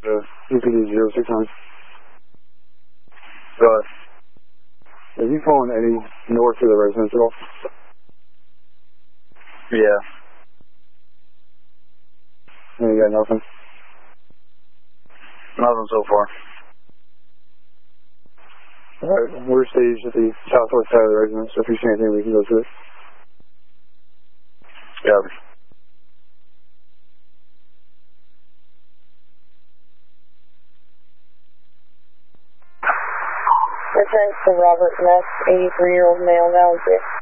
UPD 069. Go ahead. Are you pulling any north of the residence at all? Yeah. You got nothing? Nothing so far. Alright, we're staged at the southwest side of the residence, so if you see anything, we can go to it. Copy. Returns to Robert Ness, 83-year-old male, Valley 6.